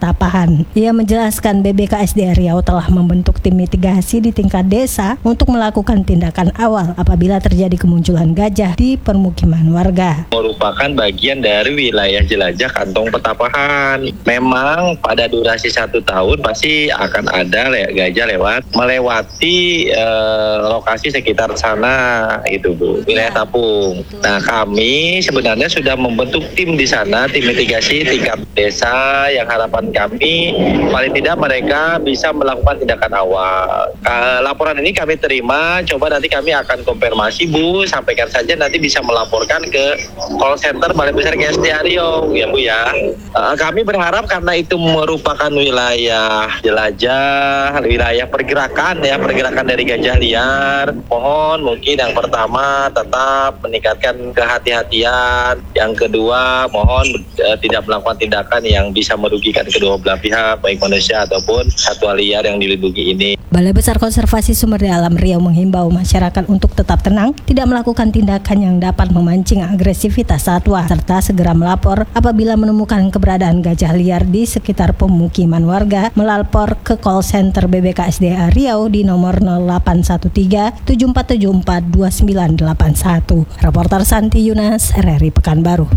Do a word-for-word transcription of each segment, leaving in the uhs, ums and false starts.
Petapahan. Ia menjelaskan B B K S D A Riau telah membentuk tim mitigasi di tingkat desa untuk melakukan tindakan awal apabila terjadi kemunculan gajah di permukiman warga. Merupakan bagian dari wilayah jelajah kantong Petapahan. Memang pada durasi satu tahun pasti akan ada le- gajah lewat melewati eh, lokasi sekitar sana, itu Bu, wilayah Tapung. Nah, kami sebenarnya sudah membentuk tim di sana, tim mitigasi tingkat desa, yang harapan kami paling tidak mereka bisa melakukan tindakan awal. Uh, laporan ini kami terima, coba nanti kami akan konfirmasi Bu, sampaikan saja nanti bisa melaporkan ke call center Balai Besar K S D A Riau, ya Bu ya. Uh, kami berharap karena itu merupakan wilayah jelajah, wilayah pergerakan ya, pergerakan dari gajah liar. Mohon mungkin yang pertama tetap meningkatkan kehati-hatian, yang kedua mohon uh, tidak melakukan tindakan yang bisa merugikan kedua belah pihak, baik manusia ataupun satwa liar yang dilindungi ini. Balai Besar Konservasi Sumber Daya Alam Riau menghimbau masyarakat untuk tetap tenang, tidak melakukan tindakan yang dapat memancing agresivitas satwa, serta segera melapor apabila menemukan keberadaan gajah liar di sekitar pemukiman warga, melapor ke call center B B K S D A Riau di nomor nol delapan satu tiga tujuh empat tujuh empat dua sembilan delapan satu. Reporter Santi Yunas, R R I Pekanbaru.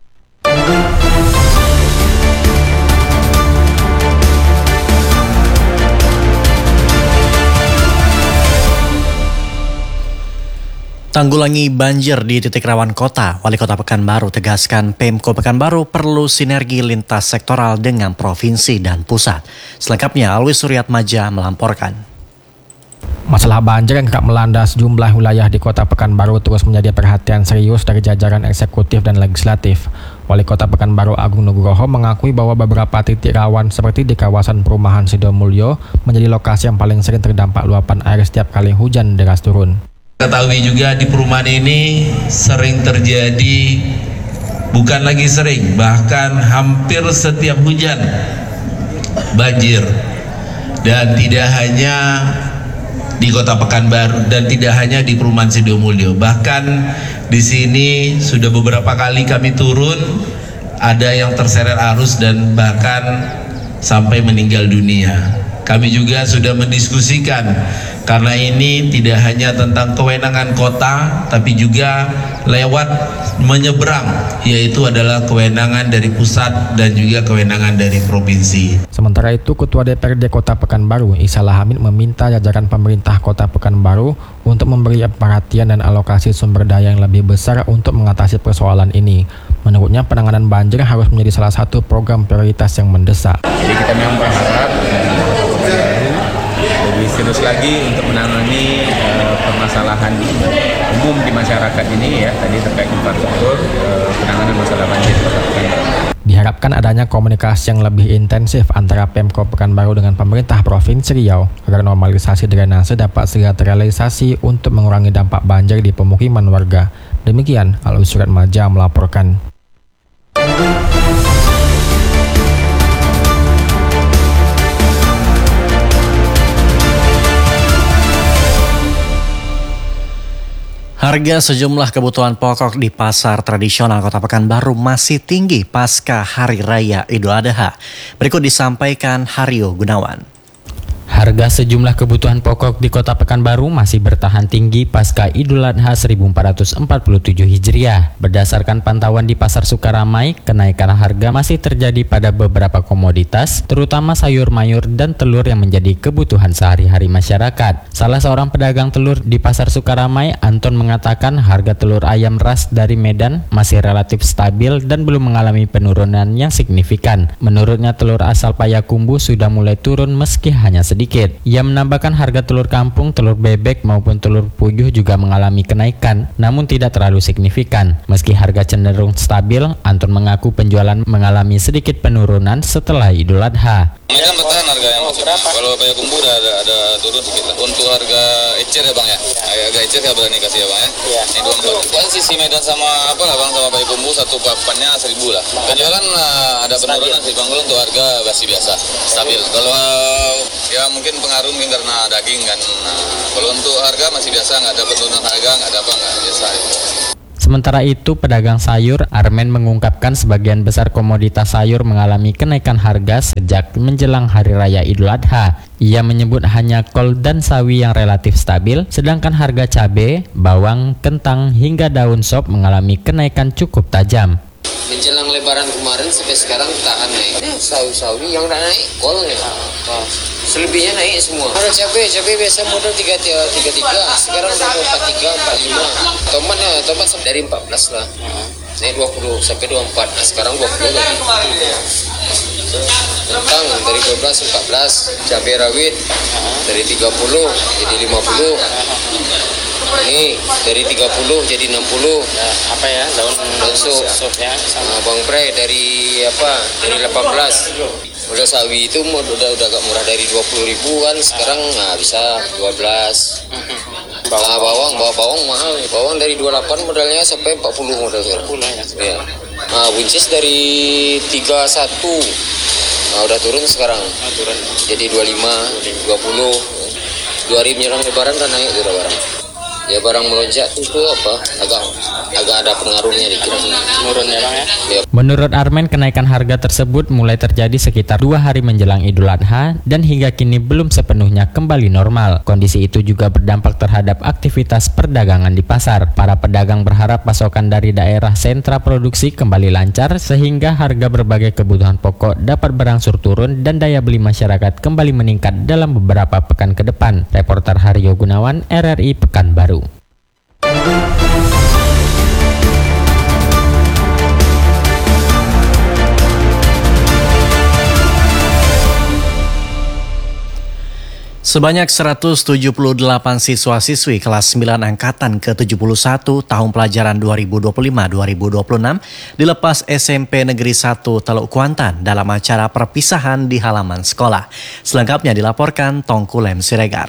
Tanggulangi banjir di titik rawan kota, Wali Kota Pekanbaru tegaskan Pemko Pekanbaru perlu sinergi lintas sektoral dengan provinsi dan pusat. Selengkapnya Alwi Suryatmaja melamporkan. Masalah banjir yang kerap melanda sejumlah wilayah di Kota Pekanbaru terus menjadi perhatian serius dari jajaran eksekutif dan legislatif. Wali Kota Pekanbaru Agung Nugroho mengakui bahwa beberapa titik rawan seperti di kawasan perumahan Sidomulyo menjadi lokasi yang paling sering terdampak luapan air setiap kali hujan deras turun. Ketahui juga di perumahan ini sering terjadi, bukan lagi sering, bahkan hampir setiap hujan banjir. Dan tidak hanya di Kota Pekanbaru dan tidak hanya di perumahan Sidomulyo, bahkan di sini sudah beberapa kali kami turun, ada yang terseret arus dan bahkan sampai meninggal dunia. Kami juga sudah mendiskusikan karena ini tidak hanya tentang kewenangan kota, tapi juga lewat menyeberang, yaitu adalah kewenangan dari pusat dan juga kewenangan dari provinsi. Sementara itu, Ketua D P R D Kota Pekanbaru, Isalah Hamid, meminta jajaran pemerintah Kota Pekanbaru untuk memberi perhatian dan alokasi sumber daya yang lebih besar untuk mengatasi persoalan ini. Menurutnya, penanganan banjir harus menjadi salah satu program prioritas yang mendesak. Jadi kita memang berharap lebih serius lagi untuk menangani uh, permasalahan umum di masyarakat ini ya, tadi terkait infrastruktur, uh, penanganan masalah banjir. Diharapkan adanya komunikasi yang lebih intensif antara Pemko Pekanbaru dengan pemerintah Provinsi Riau agar normalisasi drainase dapat segera terrealisasi untuk mengurangi dampak banjir di pemukiman warga. Demikian, Alwi Suryatmaja melaporkan. Harga sejumlah kebutuhan pokok di pasar tradisional Kota Pekanbaru masih tinggi pasca Hari Raya Idul Adha. Berikut disampaikan Haryo Gunawan. Harga sejumlah kebutuhan pokok di Kota Pekanbaru masih bertahan tinggi pasca Idul Adha seribu empat ratus empat puluh tujuh Hijriah. Berdasarkan pantauan di Pasar Sukaramai, kenaikan harga masih terjadi pada beberapa komoditas, terutama sayur mayur dan telur yang menjadi kebutuhan sehari-hari masyarakat. Salah seorang pedagang telur di Pasar Sukaramai, Anton, mengatakan harga telur ayam ras dari Medan masih relatif stabil dan belum mengalami penurunan yang signifikan. Menurutnya, telur asal Payakumbuh sudah mulai turun meski hanya sedikit. Ia menambahkan harga telur kampung, telur bebek maupun telur puyuh juga mengalami kenaikan, namun tidak terlalu signifikan. Meski harga cenderung stabil, Anton mengaku penjualan mengalami sedikit penurunan setelah Idul Adha. Ini kan bertahan harganya maksudnya. Kalau Payakumbuh udah ada, ada turun sedikit lah. Untuk harga ecer ya bang ya, harga ecer saya berani kasih ya bang ya. Iya. Ini dua empat. Kan sisi Medan sama apa lah bang, sama Payakumbuh satu papannya seribu lah. Penjualan uh, ada penurunan sih bang, untuk harga masih biasa, stabil. Kalau uh, ya mungkin pengaruh mungkin karena daging kan. Nah, kalau untuk harga masih biasa, nggak ada penurunan harga, nggak ada apa, nggak biasa. Sementara itu, pedagang sayur Armen mengungkapkan sebagian besar komoditas sayur mengalami kenaikan harga sejak menjelang Hari Raya Idul Adha. Ia menyebut hanya kol dan sawi yang relatif stabil, sedangkan harga cabai, bawang, kentang hingga daun sop mengalami kenaikan cukup tajam. Menjelang Lebaran kemarin sampai sekarang tahan naik. Eh, sawi-sawi yang udah naik, kolnya. Oh. Selebihnya naik semua. Modal cabai, cabai biasa modal tiga tiga tiga, sekarang udah empat tiga, empat lima. Tomat ya, tomat dari empat belas lah. Naik dua puluh sampai dua puluh empat. Nah, sekarang dua puluh lagi. Kentang dari dua belas empat belas, cabai rawit dari tiga puluh jadi lima puluh. Ini dari tiga puluh jadi enam puluh. Nah, apa ya? Daun daun sup. Supnya sama bawang pre dari apa? Dari delapan belas. Udah sawi itu udah udah agak murah dari dua puluh ribuan, sekarang nah bisa dua belas. Bawang, nah, bawang, bawang, bawang mahal. Bawang dari dua puluh delapan modalnya sampai empat puluh modal sekarang. Ya. Nah, buncis dari tiga puluh satu. Nah, udah turun sekarang. Nah, turun. Jadi dua puluh lima, dua puluh. Dua hari menjelang Lebaran kan naik udah barang. Ya barang melonjak itu apa agak agak ada pengaruhnya dikira menurunnya bang ya. Ya. Menurut Armen, kenaikan harga tersebut mulai terjadi sekitar dua hari menjelang Idul Adha dan hingga kini belum sepenuhnya kembali normal. Kondisi itu juga berdampak terhadap aktivitas perdagangan di pasar. Para pedagang berharap pasokan dari daerah sentra produksi kembali lancar sehingga harga berbagai kebutuhan pokok dapat berangsur turun dan daya beli masyarakat kembali meningkat dalam beberapa pekan ke depan. Reporter Haryo Gunawan, R R I Pekanbaru. Sebanyak seratus tujuh puluh delapan siswa-siswi kelas sembilan Angkatan ke tujuh puluh satu tahun pelajaran dua ribu dua puluh lima dua ribu dua puluh enam dilepas S M P Negeri satu Teluk Kuantan dalam acara perpisahan di halaman sekolah. Selengkapnya dilaporkan Tongkulem Siregar.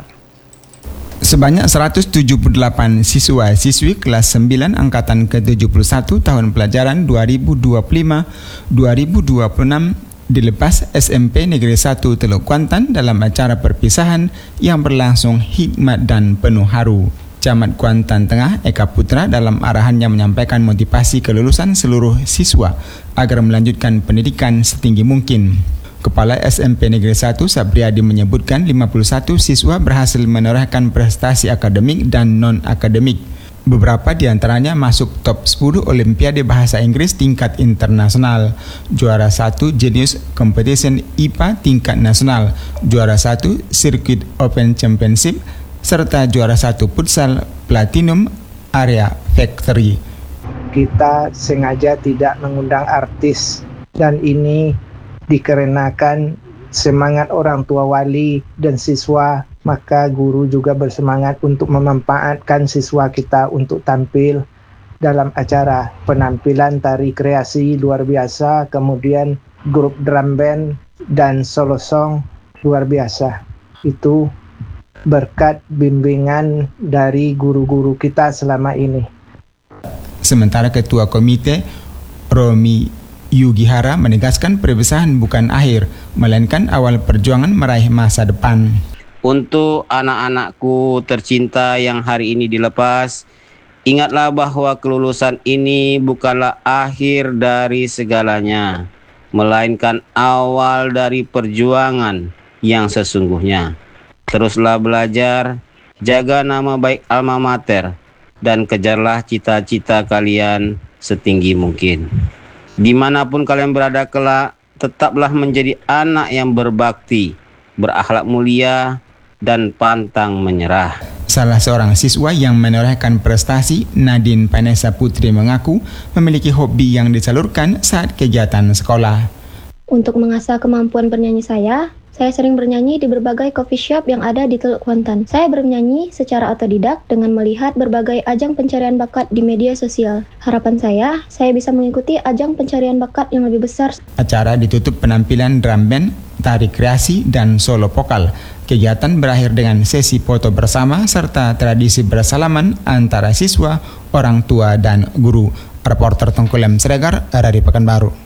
Sebanyak seratus tujuh puluh delapan siswa-siswi kelas sembilan Angkatan ke tujuh puluh satu tahun pelajaran dua ribu dua puluh lima dua ribu dua puluh enam dilepas S M P Negeri satu Teluk Kuantan dalam acara perpisahan yang berlangsung hikmat dan penuh haru. Camat Kuantan Tengah Eka Putra dalam arahannya menyampaikan motivasi kelulusan seluruh siswa agar melanjutkan pendidikan setinggi mungkin. Kepala S M P Negeri satu Sabriadi menyebutkan lima puluh satu siswa berhasil menorehkan prestasi akademik dan non-akademik. Beberapa di antaranya masuk top sepuluh Olimpiade Bahasa Inggris tingkat internasional, juara satu Genius Competition I P A tingkat nasional, juara satu Circuit Open Championship, serta juara satu Futsal Platinum Area Factory. Kita sengaja tidak mengundang artis dan ini dikarenakan semangat orang tua wali dan siswa, maka guru juga bersemangat untuk memanfaatkan siswa kita untuk tampil dalam acara penampilan tari kreasi luar biasa, kemudian grup drum band dan solo song luar biasa. Itu berkat bimbingan dari guru-guru kita selama ini. Sementara Ketua Komite Romi Yugihara menegaskan perpisahan bukan akhir, melainkan awal perjuangan meraih masa depan. Untuk anak-anakku tercinta yang hari ini dilepas, ingatlah bahwa kelulusan ini bukanlah akhir dari segalanya, melainkan awal dari perjuangan yang sesungguhnya. Teruslah belajar, jaga nama baik alma mater, dan kejarlah cita-cita kalian setinggi mungkin. Dimanapun kalian berada kelak, tetaplah menjadi anak yang berbakti, berakhlak mulia, dan pantang menyerah. Salah seorang siswa yang menorehkan prestasi, Nadine Vanessa Putri, mengaku memiliki hobi yang disalurkan saat kegiatan sekolah. Untuk mengasah kemampuan bernyanyi saya, saya sering bernyanyi di berbagai coffee shop yang ada di Teluk Kuantan. Saya bernyanyi secara otodidak dengan melihat berbagai ajang pencarian bakat di media sosial. Harapan saya, saya bisa mengikuti ajang pencarian bakat yang lebih besar. Acara ditutup penampilan drum band, tari kreasi, dan solo vokal. Kegiatan berakhir dengan sesi foto bersama serta tradisi bersalaman antara siswa, orang tua, dan guru. Reporter Tongkulem Siregar, R R I Pekanbaru.